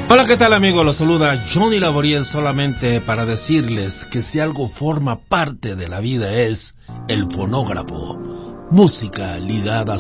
Hola, ¿qué tal, amigos? Los saluda Johnny Laboriel, solamente para decirles que si algo forma parte de la vida es el fonógrafo, música ligada